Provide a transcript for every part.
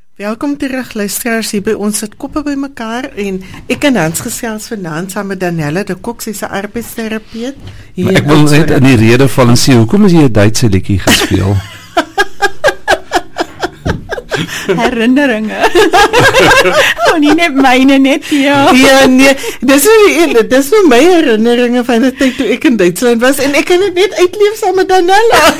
Welkom terug luisteraars hier by ons sit koppe by mekaar en ek en Hans gesels vanaand saam met Danielle de Kok, sy's 'n arbeidsterapeut. Ek wil net in die rede val en sê, hoekom is jy 'n Duitse liedjie gespeel? Herinneringe. Nie net myne net, ja. Ja, nee, dis vir my herinneringe van die tyd toe ek in Duitsland was en ek kan dit net uitleef saam met Danielle.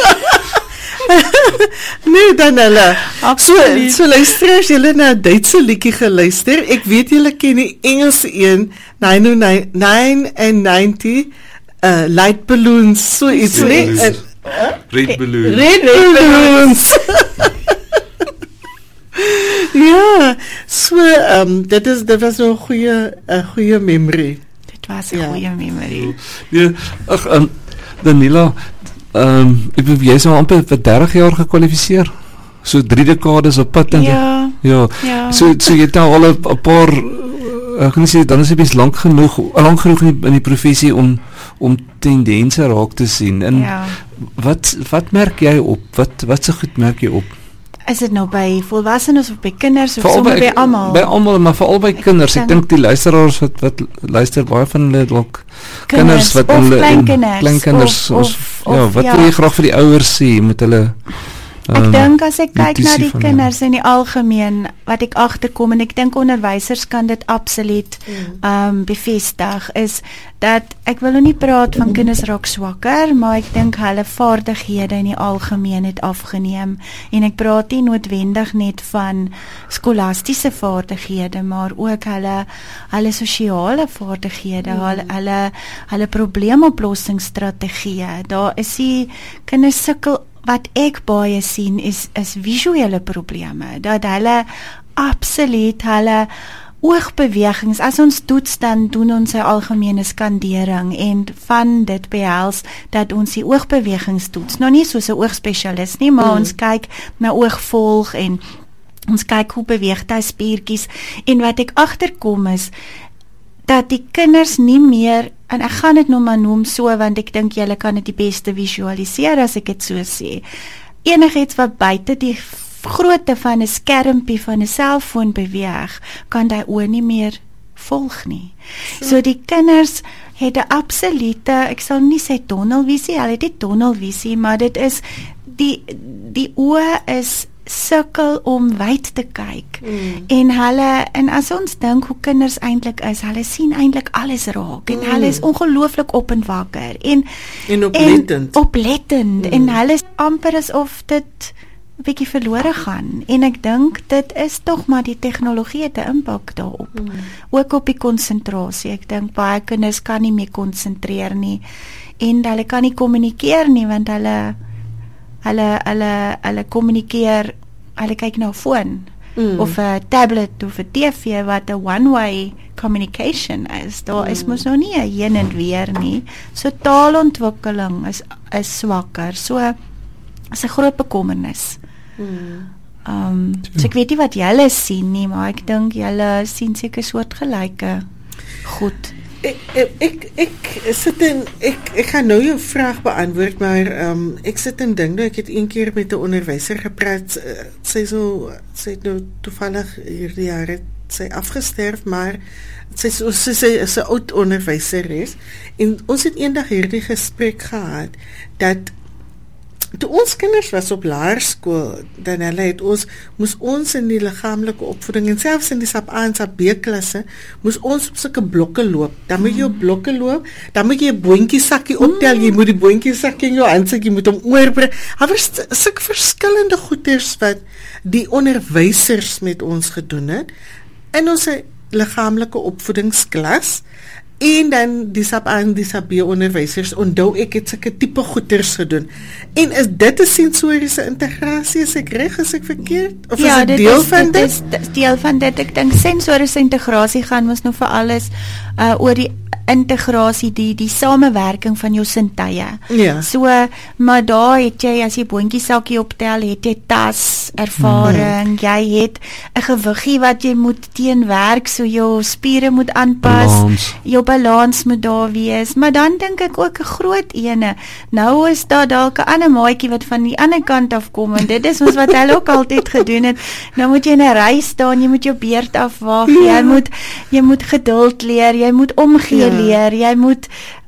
Nee, Danielle. So luister julle na 'n Duitse liedjie geluister. Ek weet julle ken die Engelse een, 999 light balloons, so iets, nee. Red balloons. Red balloons. Ja, so dit was nou 'n goeie memory. Dit was 'n goeie memory. Ja, ag Daniela, jy is al amper vir 30 jaar gekwalifiseer. So 3 dekades op pad en ja. So jy het nou al 'n paar ek kan sê dan is dit lank genoeg in die professie om tendense raak te sien. En wat merk jy op? Wat se goed merk jy op? Is dit nou by volwassenes of by kinders of sommer by almal? By almal, maar veral by kinders. Ek dink die luisteraars wat luister, baie van hulle dalk kinders wat hulle kleinkinders wat wil jy graag vir die ouers sê met hulle? Ek dink as ek kyk na die kinders in die algemeen wat ek agterkom en ek dink onderwysers kan dit absoluut bevestig, is dat ek wil nie praat van kinders raak swakker, maar ek dink hulle vaardighede in die algemeen het afgeneem en ek praat nie noodwendig net van skolastiese vaardighede, maar ook hulle sosiale vaardighede, hulle probleemoplossingsstrategieë. Daar is die kinders sukkel. Wat ek baie sien is visuele probleme, dat hulle absoluut hulle oogbewegings, as ons toets dan doen ons 'n algemene skandering en van dit behels dat ons die oogbewegings toets, nou nie soos 'n oogspesialis nie, maar ons kyk na oogvolg en ons kyk hoe beweeg hy spiertjies en wat ek agterkom is dat die kinders nie meer, en ek gaan dit nou maar noem so, want ek dink julle kan dit die beste visualiseer as ek dit so sê. Enigiets wat buite die grootte van 'n skermpie van 'n selfoon beweeg, kan die oë nie meer volg nie. So die kinders het 'n absolute, ek sal nie sê tunnelvisie, hulle het nie tunnelvisie, maar dit is, die oë is sukkel om wyd te kyk en as ons dink hoe kinders eintlik is, hulle sien eintlik alles raak en hulle is ongelooflik op en wakker en oplettend en hulle is amper asof dit 'n bietjie verlore gaan en ek dink dit is tog maar die tegnologie het 'n impak daarop, ook op die konsentrasie. Ek dink baie kinders kan nie meer konsentreer nie en hulle kan nie kommunikeer nie want hulle kommunikeer, hulle kyk na 'n foon of 'n tablet of 'n TV wat 'n one-way communication is. Daar is mos nou nie 'n heen en weer nie. So taalontwikkeling is swakker. So is 'n groot bekommernis. So ek weet nie wat julle sien nie, maar ek dink julle sien seker soortgelyke goed. Ek gaan nou jou vraag beantwoord, maar ek sit en dink, ek het een keer met 'n onderwyser gepraat, sy het nou toevallig hierdie jaar sy afgesterf, maar sy is 'n oud onderwyseres en ons het eendag hierdie gesprek gehad dat toe ons kinders was op laerskool, dan moes ons in die liggaamlike opvoeding en selfs in die SAP A en SAP B klasse, moes ons op sulke blokke loop. Dan moet jy op blokke loop, dan moet jy 'n boontjie sakkie optel, jy moet die boontjie sakkie in jou hand sit, jy moet hom oorbring. Daar was sulke verskillende goeders wat die onderwysers met ons gedoen het in ons liggaamlike opvoedingsklas. En dan die SAP A en die SAP B onderwysers, onthou ek het sulke tipe goeders gedoen. En is dit 'n sensoriese integrasie, is ek reg, is ek verkeerd? Of is dit deel van dit? Dit is deel van dit. Ek dink sensoriese integrasie gaan ons nou vir alles oor die integrasie, die samewerking van jou sintuie. Ja. So, maar daar het jy, as jy boontjie sakkie optel, het jy tas, ervaring, jy het 'n gewiggie wat jy moet teenwerk, so jou spiere moet aanpas, jou balans moet daar wees, maar dan dink ek ook 'n groot ene. Nou is daar dalk 'n ander maatjie wat van die ander kant af kom en dit is ons wat hulle ook altyd gedoen het. Nou moet jy in 'n ry staan, jy moet jou beurt afwag, jy moet geduld leer, jy moet omgee leer, jy moet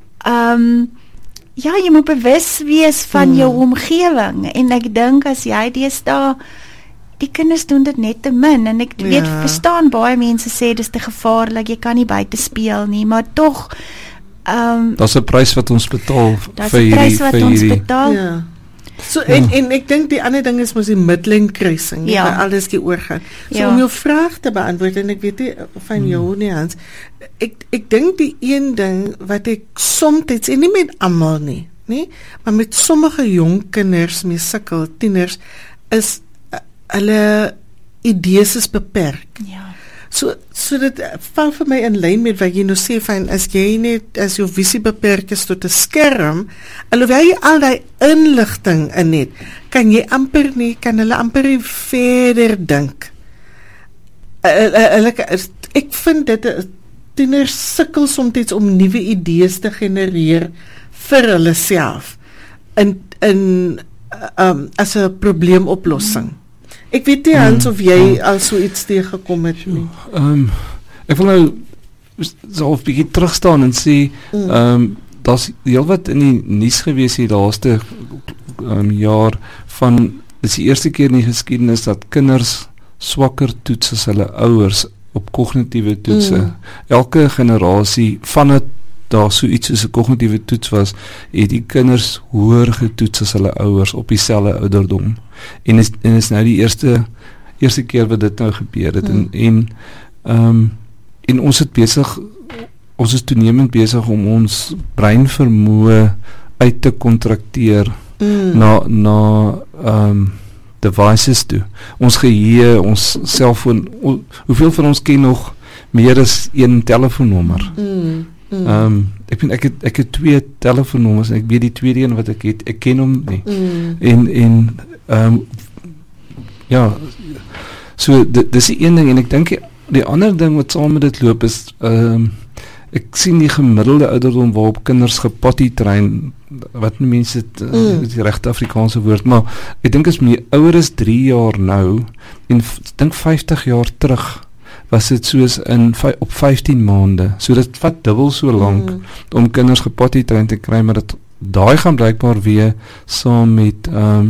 jy moet bewus wees van jou omgewing en ek dink as jy deesdae die kinders doen dit net te min en ek weet, verstaan baie mense sê dis te gevaarlik, jy kan nie buite speel nie, maar tog daar's 'n prys wat ons betaal vir hierdie. Ja. So en ek dink die ander ding is mos die middenkruising, waar alles oorgaan. So om jou vraag te beantwoord en ek weet nie van jou nie Hans, ek dink die een ding wat ek soms en nie met almal nie, maar met sommige jong kinders mee sukkel, tieners, is hulle idees is beperk. Ja. So dit val vir my in lyn met wat jy nou sê van as jou visie beperk is tot 'n skerm, alhoewel jy al die inligting in het, kan hulle amper nie verder dink. Ek vind dit tieners sukkel soms om nuwe idees te genereer vir hulle self as 'n probleemoplossing. Ek weet nie Hans of jy al so iets teëgekom het nie. Ek wil nou so 'n bietjie terugstaan en sê daar's heelwat in die nuus gewees die laaste jaar van dis die eerste keer in die geskiedenis dat kinders swakker toets as hulle ouers op kognitiewe toetse. Elke generasie vanaf daar so iets soos 'n kognitiewe toets was, het die kinders hoër getoets as hulle ouers op dieselfde ouderdom. En is nou die eerste keer wat dit nou gebeur het en ons is toenemend besig om ons breinvermoë uit te kontrakteer na devices toe. Ons geheue, ons selfoon, hoeveel van ons ken nog meer as een telefoonnommer? Ek het 2 telefoonnommers en ek weet die tweede een wat ek het, ek ken hom nie. So dis die een ding en ek dink die ander ding wat saam met dit loop is ek sien die gemiddelde ouderdom waarop kinders gepotty train, wat mense die regte Afrikaanse woord, maar ek dink as my ouer is 3 jaar nou en dink 50 jaar terug was dit soos op 15 maande. So dit vat dubbel so lank om kinders gepotty train te kry, maar daai gaan blykbaar weer saam met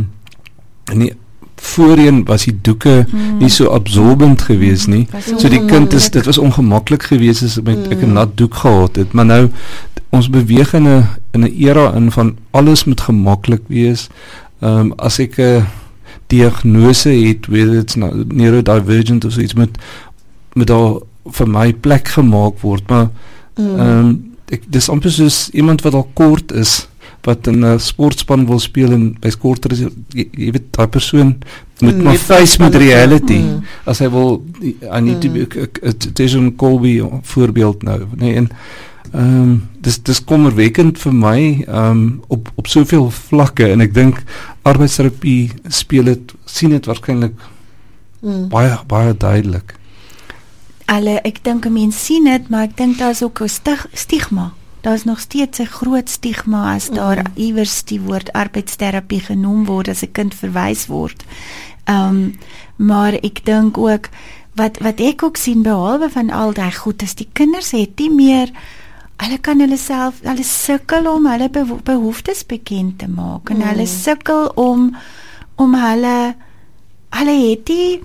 voorheen was die doeke nie so absorbent gewees nie. So die kind dit was ongemaklik gewees as ek 'n nat doek gehad het, maar nou ons beweeg in 'n era in van alles moet gemaklik wees. As ek 'n diagnose het, weet dit neurodivergent of so iets met daar vir my plek gemaak word, maar dis amper soos iemand wat al kort is, wat in 'n sportspan wil speel en by korter is, jy weet, daai persoon moet maar face met reality. As hy wil, I need to be Jason Colby voorbeeld nou, en dis kommerwekkend vir my op soveel vlakke, en ek dink arbeidsterapie sien dit waarskynlik baie duidelik. Ek dink 'n mens sien dit, maar ek dink daar is ook 'n stigma. Daar is nog steeds 'n groot stigma as daar iewers die woord arbeidsterapie genoem word as 'n kind verwys word. Maar ek dink ook wat ek ook sien behalwe van al daai goed is die kinders het nie meer, hulle kan hulle sukkel om hulle behoeftes bekend te maak en hulle sukkel om hulle het die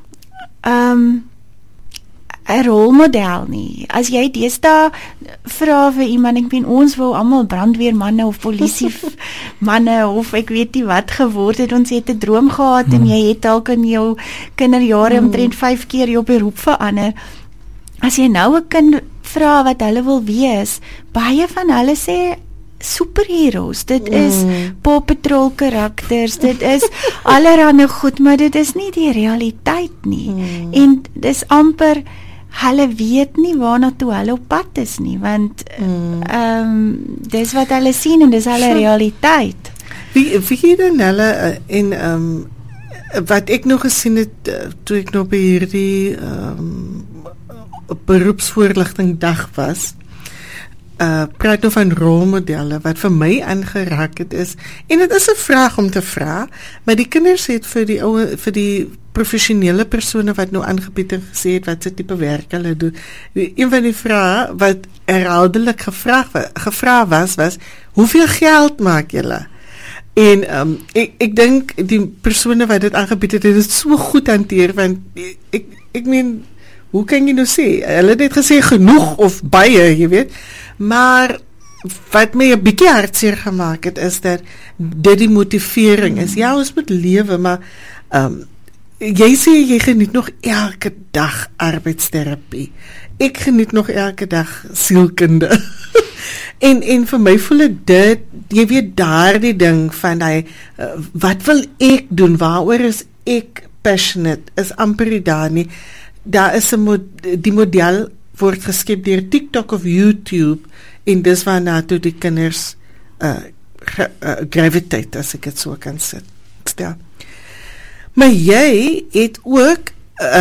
'n rolmodel nie. As jy deesdae vra vir iemand, ek weet ons wou almal brandweermanne of polisiemanne of ek weet nie wat geword het, ons het 'n droom gehad en jy het dalk in jou kinderjare omtrent 5 keer jou beroep verander. As jy nou 'n kind vra wat hulle wil wees, baie van hulle sê superheroes, dit is Paw Patrol karakters, dit is allerhande goed, maar dit is nie die realiteit nie. En dis amper hulle weet nie waarna toe hulle op pad is nie, want dis wat hulle sien en dis hulle realiteit. Wie dan hulle wat ek nog gesien het toe ek nog by hierdie beroepsvoorligting dag was, praat nou van rolmodelle wat vir my aangeraak het is, en dit is 'n vraag om te vra, maar die kinders het vir die professionele persone wat nou aangebied en gesê het wat se tipe werk hulle doen. Een van die vrae wat herhaaldelik gevra was, hoeveel geld maak julle? En ek dink die persone wat dit aangebied het dit so goed hanteer, want ek meen, hoe kan jy nou sê? Hulle het net gesê genoeg of baie, jy weet. Maar wat my 'n bietjie hartseer gemaak het, is dat dit die motivering is. Ja, ons moet lewe, maar jy sê jy geniet nog elke dag arbeidsterapie. Ek geniet nog elke dag sielkunde. en vir my voel dit, jy weet, daardie ding van wat wil ek doen, waaroor is ek passionate, is amper nie daar nie. Daar is die model word geskep deur TikTok of YouTube, en dis waarna toe die kinders gravitate, as ek het so kan stel. Maar jy het ook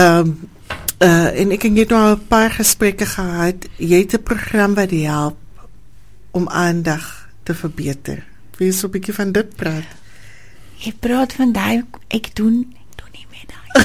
en ek het nou 'n paar gesprekke gehad, jy het 'n program wat help om aandag te verbeter. Wil jy so 'n bietjie van dit praat? Ek praat van ek doen nie meer daai.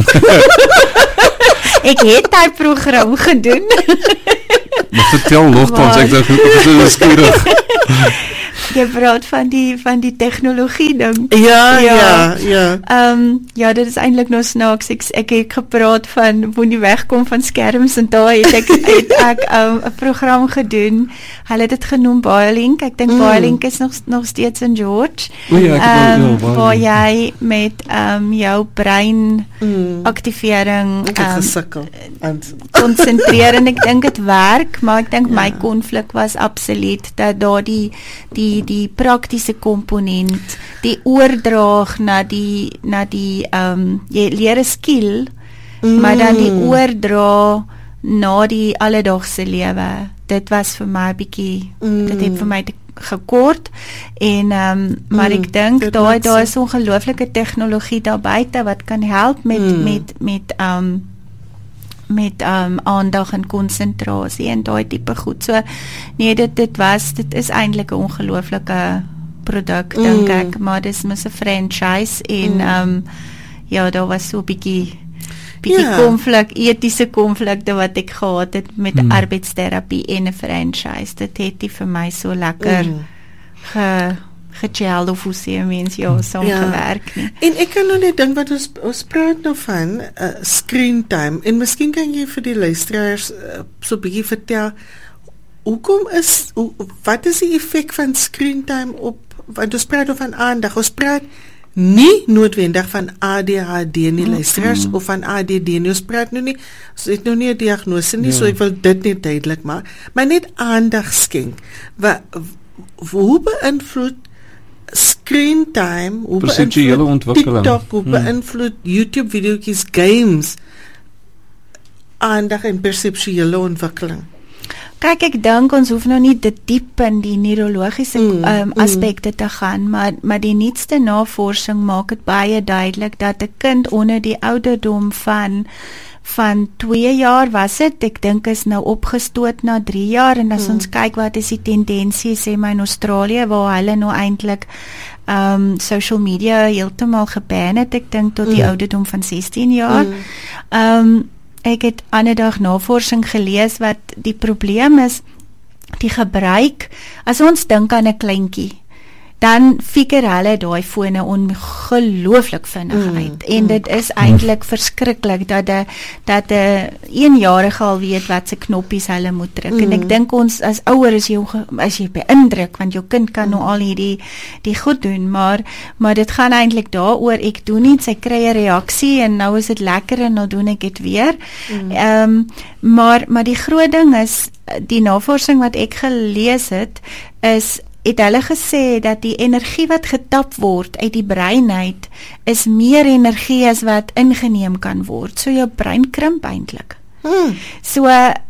Ek het daai program gedoen. Maar vertel nogtans, ek dink dit is skieurig. Jy praat van die tegnologie ding. Ja. Ja, dit is eintlik nou snaaks. Ek het gepraat van moenie wegkom van skerms, en daar het ek 'n program gedoen. Hulle het dit genoem BioLink. Ek dink BioLink is nog steeds in George. Waar jy met jou brein aktivering konsentreer, en ek dink dit werk, maar ek dink my konflik was absoluut dat daar die praktiese komponent, die oordraag na die jy leer 'n skill, maar dan die oordra na die alledaagse lewe. Dit was vir my 'n bietjie, dit het vir my gekort, en maar ek dink daar is ongelooflike tegnologie daar buite wat kan help met aandag en konsentrasie en daai tipe goed. So nee, dit is eintlik 'n ongelooflike produk, dink ek, maar dis mos 'n franchise, en ja, daar was so 'n bietjie konflik, etiese konflikte wat ek gehad het met arbeidsterapie en 'n franchise. Dit het nie vir my so lekker gecheld of hoe sê mens, saam gewerk nie. En ek kan nou net dink wat ons praat nou van screen time, en miskien kan jy vir die luisteraars so 'n bietjie vertel, wat is die effek van screen time op, want ons praat nou van aandag, ons praat nie noodwendig van ADHD nie, luisteraars, of van ADD nie, ons praat nou nie, ons het nou nie 'n diagnose nie, so ek wil dit net duidelik maak, maar net aandag skenk. Hoe beïnvloed screen time, hoe beïnvloed TikTok, hoe beïnvloed YouTube video's, games, aandag en perseptuele ontwikkeling? Kyk, ek dink ons hoef nou nie te diep in die neurologiese aspekte te gaan, maar die nuutste navorsing maak dit baie duidelik dat 'n kind onder die ouderdom van 2 jaar was dit, ek dink is nou opgestoot na 3 jaar, en as ons kyk wat is die tendensie, sê my in Australië, waar hulle nou eintlik social media heeltemal geban het, ek dink tot die ouderdom van 16 jaar. Ek het ander dag navorsing gelees wat die probleem is, die gebruik, as ons dink aan 'n kleintjie, dan figure hulle daai fone ongelooflik vinnig uit. En dit is eintlik verskriklik dat 'n 1-jarige al weet wat se knoppies hulle moet druk. En ek dink ons as ouer is jy beïndruk, want jou kind kan nou al hierdie goed doen, maar dit gaan eintlik daaroor, ek doen iets, sy kry 'n reaksie en nou is dit lekker en nou doen ek dit weer. Maar die groot ding is, die navorsing wat ek gelees het hulle gesê dat die energie wat getap word uit die brein uit, is meer energie as wat ingeneem kan word. So jou brein krimp eintlik. So,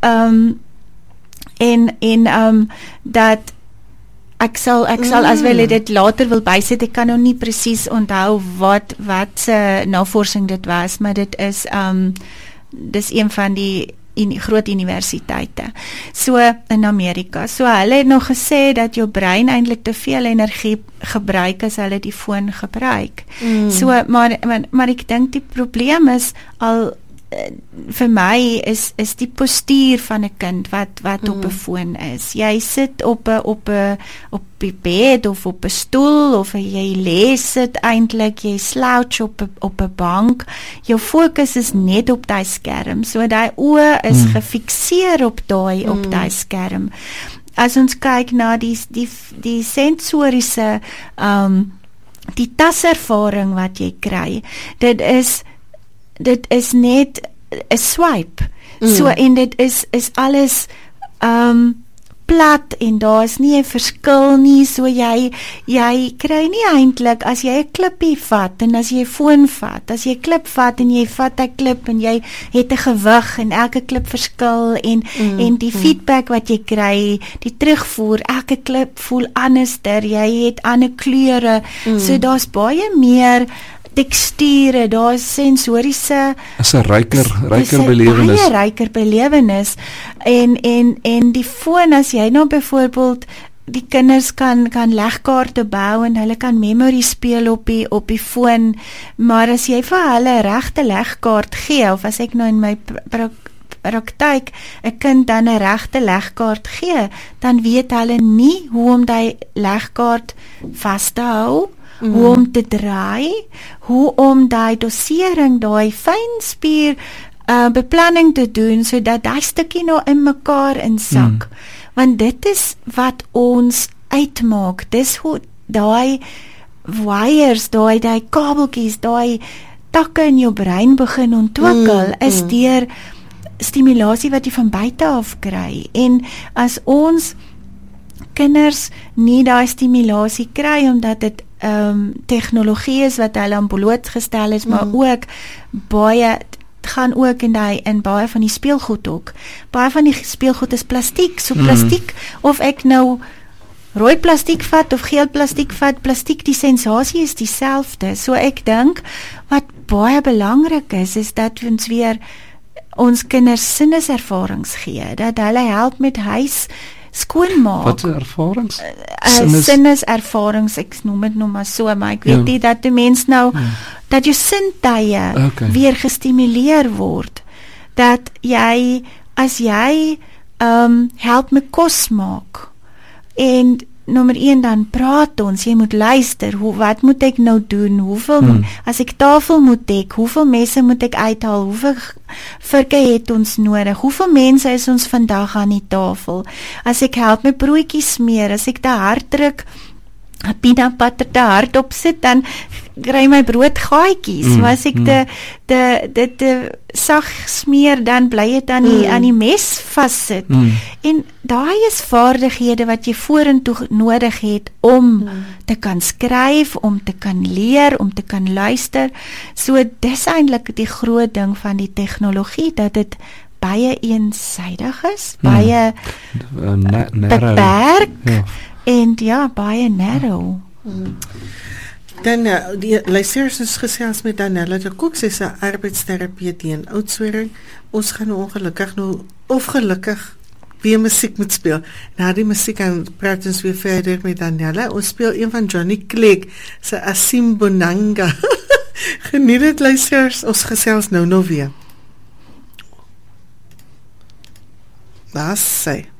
dat ek sal as wel dit later wil bysit, ek kan nou nie presies onthou wat se navorsing dit was, maar dit is dis een van die groot universiteite. So in Amerika. So hulle het nog gesê dat jou brein eintlik te veel energie gebruik as hulle die foon gebruik. So maar ek dink die probleem is al vir my is die postuur van 'n kind wat op 'n foon is. Jy sit op die bed of op 'n stoel of jy lees dit eintlik, jy slouch op 'n bank. Jou fokus is net op daai skerm. So daai oë is gefikseer op daai skerm. As ons kyk na die sensoriese die taservaring wat jy kry, dit is net 'n swipe. So en dit is alles plat en daar is nie 'n verskil nie. So jy kry nie eintlik as jy 'n klippie vat en as jy 'n foon vat, as jy 'n klip vat en jy vat 'n klip en jy het 'n gewig en elke klip verskil en die feedback wat jy kry, die terugvoer, elke klip voel anderster, jy het ander kleure. So daar's baie meer teksture, daar is sensoriese, is 'n ryker belewenis. Baie ryker belewenis. En die foon, as jy nou byvoorbeeld die kinders kan legkaarte bou en hulle kan memory speel op die foon, maar as jy vir hulle 'n regte legkaart gee, of as ek nou in my praktyk 'n kind dan 'n regte legkaart gee, dan weet hulle nie hoe om die legkaart vas te hou, hoe om te draai, hoe om die dosering, die fynspier beplanning te doen, sodat die stukkie nou in mekaar insak. Want dit is wat ons uitmaak. Dis hoe die wires, die kabeltjies, die takke in jou brein begin ontwikkel, is deur stimulasie wat jy van buite af kry. En as ons kinders nie daai stimulasie kry, omdat dit tegnologie is wat hulle aan blootgestel is, maar ook baie gaan ook in baie van die speelgoed ook. Baie van die speelgoed is plastiek. So plastiek, of ek nou rooi plastiek vat of geel plastiek vat, plastiek, die sensasie is dieselfde. So ek dink wat baie belangrik is dat ons weer ons kinders sinneservarings gee, dat hulle help met huis skoonmaak. Wat ervarings? Sinneservarings, ek noem dit nou maar so, maar ek weet nie dat die mens nou, dat jou sintuie weer gestimuleer word, dat jy, as jy help met kos maak, en nommer 1 dan praat ons, jy moet luister, wat moet ek nou doen, as ek tafel moet dek, hoeveel messe moet ek uithaal, hoeveel virke het ons nodig, hoeveel mense is ons vandag aan die tafel, as ek help met broodjies smeer, as ek te hard druk, peanut butter te hard op sit, dan kry my brood gaatjies, maar as ek te sag smeer, dan bly dit aan die mes vassit. En daai is vaardighede wat jy vorentoe nodig het om te kan skryf, om te kan leer, om te kan luister. So dis eintlik die groot ding van die tegnologie, dat dit baie eensaidig is, baie beperk, en baie narrow. Dan die luisteraars is gesels met Danella de Kock, sy is 'n arbeidsterapeut in Oudtshoorn. Ons gaan ongelukkig of gelukkig weer musiek moet speel. Na die musiek gaan praat ons weer verder met Danella. Ons speel een van Johnny Clegg se Asimbonanga. Geniet dit luisteraars, ons gesels nou weer. Daar sê